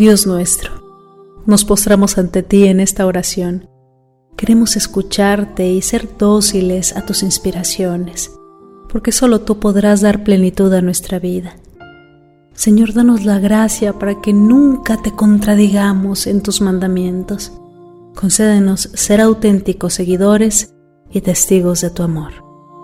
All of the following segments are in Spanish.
Dios nuestro, nos postramos ante ti en esta oración. Queremos escucharte y ser dóciles a tus inspiraciones, porque solo tú podrás dar plenitud a nuestra vida. Señor, danos la gracia para que nunca te contradigamos en tus mandamientos. Concédenos ser auténticos seguidores y testigos de tu amor.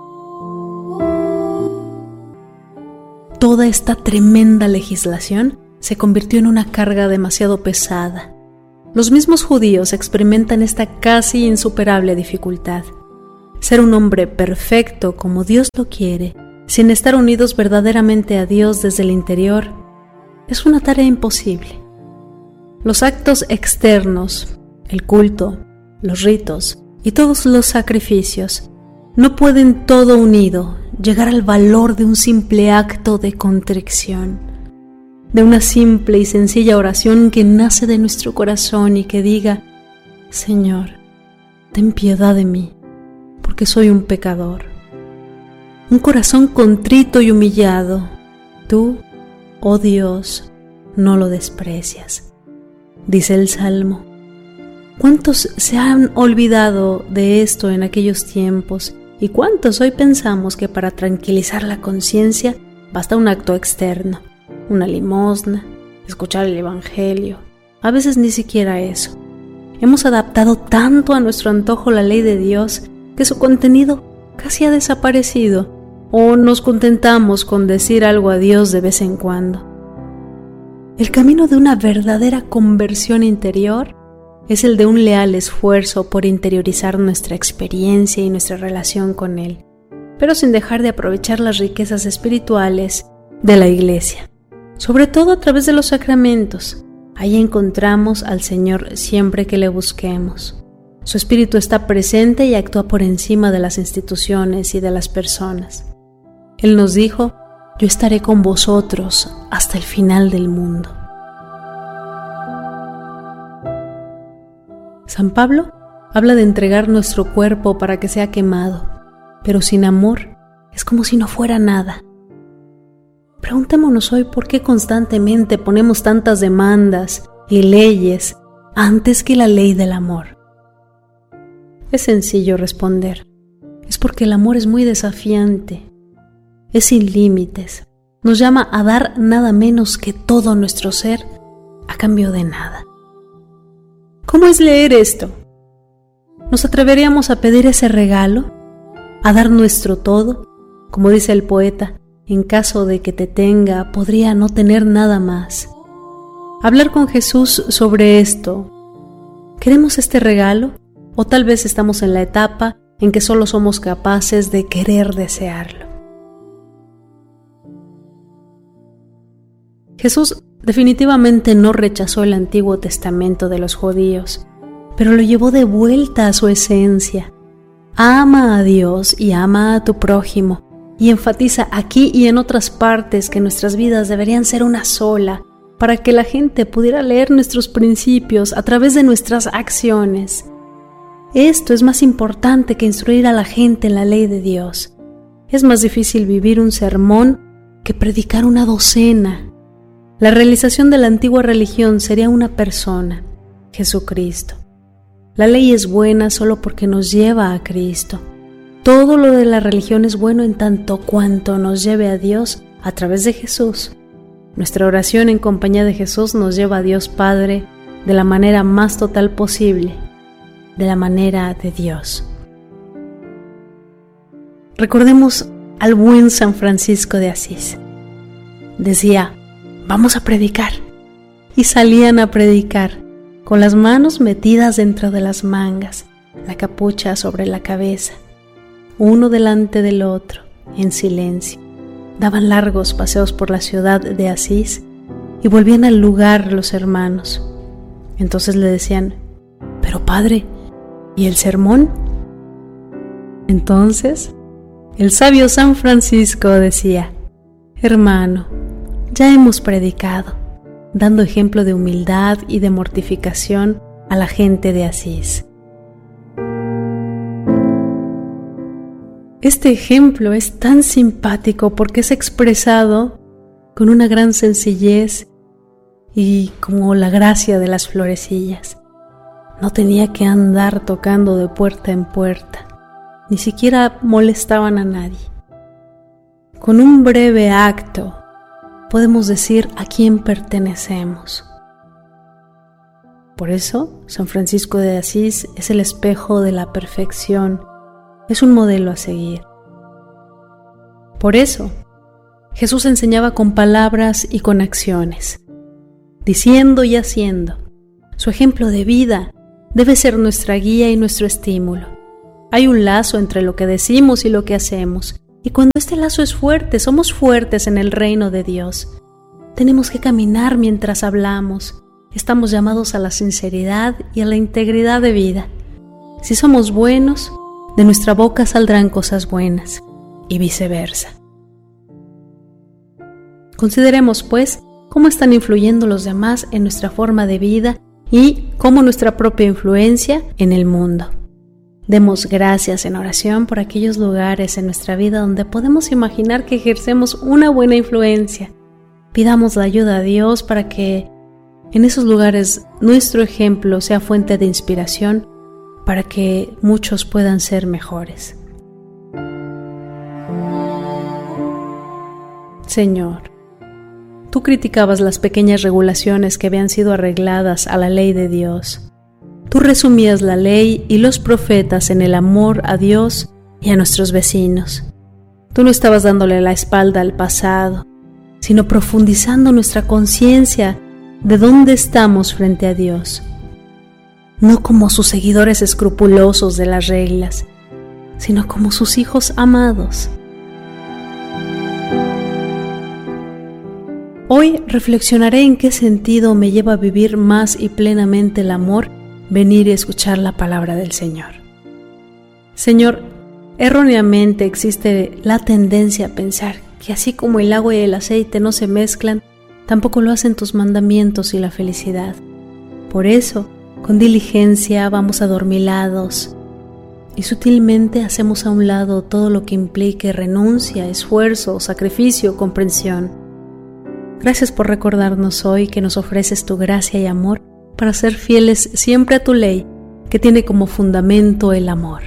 Toda esta tremenda legislación se convirtió en una carga demasiado pesada. Los mismos judíos experimentan esta casi insuperable dificultad. Ser un hombre perfecto como Dios lo quiere, sin estar unidos verdaderamente a Dios desde el interior, es una tarea imposible. Los actos externos, el culto, los ritos y todos los sacrificios no pueden todo unido llegar al valor de un simple acto de contrición, de una simple y sencilla oración que nace de nuestro corazón y que diga: Señor, ten piedad de mí, porque soy un pecador. Un corazón contrito y humillado, tú, oh Dios, no lo desprecias. Dice el Salmo. ¿Cuántos se han olvidado de esto en aquellos tiempos? ¿Y cuántos hoy pensamos que para tranquilizar la conciencia basta un acto externo, una limosna, escuchar el Evangelio? A veces ni siquiera eso. Hemos adaptado tanto a nuestro antojo la ley de Dios que su contenido casi ha desaparecido, o nos contentamos con decir algo a Dios de vez en cuando. El camino de una verdadera conversión interior es el de un leal esfuerzo por interiorizar nuestra experiencia y nuestra relación con Él, pero sin dejar de aprovechar las riquezas espirituales de la Iglesia, sobre todo a través de los sacramentos. Ahí encontramos al Señor siempre que le busquemos. Su Espíritu está presente y actúa por encima de las instituciones y de las personas. Él nos dijo: yo estaré con vosotros hasta el final del mundo. San Pablo habla de entregar nuestro cuerpo para que sea quemado, pero sin amor es como si no fuera nada. Preguntémonos hoy por qué constantemente ponemos tantas demandas y leyes antes que la ley del amor. Es sencillo responder. Es porque el amor es muy desafiante, es sin límites, nos llama a dar nada menos que todo nuestro ser a cambio de nada. ¿Cómo es leer esto? ¿Nos atreveríamos a pedir ese regalo? ¿A dar nuestro todo? Como dice el poeta, en caso de que te tenga, podría no tener nada más. Hablar con Jesús sobre esto. ¿Queremos este regalo? ¿O tal vez estamos en la etapa en que solo somos capaces de querer desearlo? Jesús definitivamente no rechazó el Antiguo Testamento de los judíos, pero lo llevó de vuelta a su esencia. Ama a Dios y ama a tu prójimo, y enfatiza aquí y en otras partes que nuestras vidas deberían ser una sola, para que la gente pudiera leer nuestros principios a través de nuestras acciones. Esto es más importante que instruir a la gente en la ley de Dios. Es más difícil vivir un sermón que predicar una docena. La realización de la antigua religión sería una persona, Jesucristo. La ley es buena solo porque nos lleva a Cristo. Todo lo de la religión es bueno en tanto cuanto nos lleve a Dios a través de Jesús. Nuestra oración en compañía de Jesús nos lleva a Dios Padre de la manera más total posible, de la manera de Dios. Recordemos al buen San Francisco de Asís. Decía: vamos a predicar. Y salían a predicar, con las manos metidas dentro de las mangas, la capucha sobre la cabeza, uno delante del otro, en silencio. Daban largos paseos por la ciudad de Asís y volvían al lugar los hermanos. Entonces le decían: pero padre, ¿y el sermón? Entonces el sabio San Francisco decía: hermano, ya hemos predicado, dando ejemplo de humildad y de mortificación a la gente de Asís. Este ejemplo es tan simpático porque es expresado con una gran sencillez y como la gracia de las florecillas. No tenía que andar tocando de puerta en puerta, ni siquiera molestaban a nadie. Con un breve acto podemos decir a quién pertenecemos. Por eso, San Francisco de Asís es el espejo de la perfección, es un modelo a seguir. Por eso, Jesús enseñaba con palabras y con acciones, diciendo y haciendo. Su ejemplo de vida debe ser nuestra guía y nuestro estímulo. Hay un lazo entre lo que decimos y lo que hacemos, y cuando este lazo es fuerte, somos fuertes en el reino de Dios. Tenemos que caminar mientras hablamos. Estamos llamados a la sinceridad y a la integridad de vida. Si somos buenos, de nuestra boca saldrán cosas buenas, y viceversa. Consideremos, pues, cómo están influyendo los demás en nuestra forma de vida y cómo nuestra propia influencia en el mundo. Demos gracias en oración por aquellos lugares en nuestra vida donde podemos imaginar que ejercemos una buena influencia. Pidamos la ayuda a Dios para que en esos lugares nuestro ejemplo sea fuente de inspiración para que muchos puedan ser mejores. Señor, tú criticabas las pequeñas regulaciones que habían sido arregladas a la ley de Dios. Tú resumías la ley y los profetas en el amor a Dios y a nuestros vecinos. Tú no estabas dándole la espalda al pasado, sino profundizando nuestra conciencia de dónde estamos frente a Dios. No como sus seguidores escrupulosos de las reglas, sino como sus hijos amados. Hoy reflexionaré en qué sentido me lleva a vivir más y plenamente el amor, venir y escuchar la palabra del Señor. Señor, erróneamente existe la tendencia a pensar que así como el agua y el aceite no se mezclan, tampoco lo hacen tus mandamientos y la felicidad. Por eso, con diligencia vamos adormilados y sutilmente hacemos a un lado todo lo que implique renuncia, esfuerzo, sacrificio, comprensión. Gracias por recordarnos hoy que nos ofreces tu gracia y amor para ser fieles siempre a tu ley, que tiene como fundamento el amor.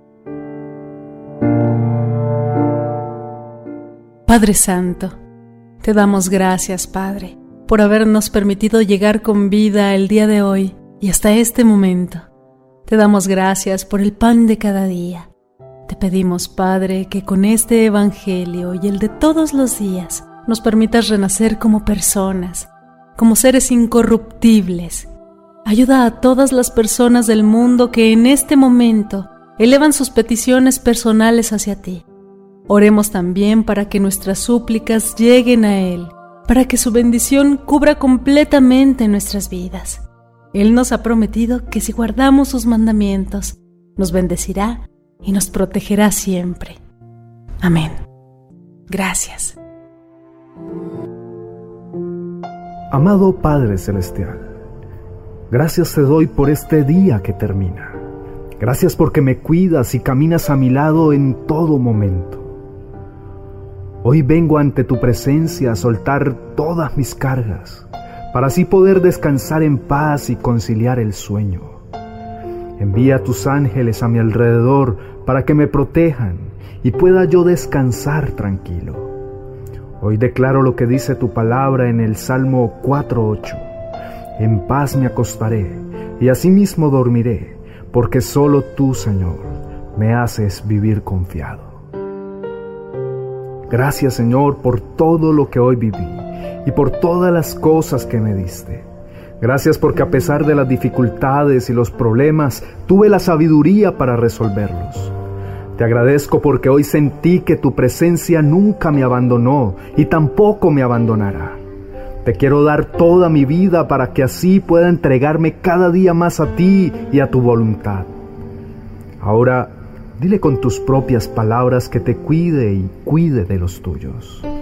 Padre Santo, te damos gracias, Padre, por habernos permitido llegar con vida el día de hoy y hasta este momento. Te damos gracias por el pan de cada día. Te pedimos, Padre, que con este Evangelio y el de todos los días nos permitas renacer como personas, como seres incorruptibles. Ayuda a todas las personas del mundo que en este momento elevan sus peticiones personales hacia ti. Oremos también para que nuestras súplicas lleguen a Él, para que su bendición cubra completamente nuestras vidas. Él nos ha prometido que si guardamos sus mandamientos, nos bendecirá y nos protegerá siempre. Amén. Gracias. Amado Padre Celestial, gracias te doy por este día que termina. Gracias porque me cuidas y caminas a mi lado en todo momento. Hoy vengo ante tu presencia a soltar todas mis cargas, para así poder descansar en paz y conciliar el sueño. Envía a tus ángeles a mi alrededor para que me protejan y pueda yo descansar tranquilo. Hoy declaro lo que dice tu palabra en el Salmo 4:8. En paz me acostaré y asimismo dormiré, porque solo tú, Señor, me haces vivir confiado. Gracias, Señor, por todo lo que hoy viví y por todas las cosas que me diste. Gracias porque a pesar de las dificultades y los problemas, tuve la sabiduría para resolverlos. Te agradezco porque hoy sentí que tu presencia nunca me abandonó y tampoco me abandonará. Te quiero dar toda mi vida para que así pueda entregarme cada día más a ti y a tu voluntad. Ahora, dile con tus propias palabras que te cuide y cuide de los tuyos.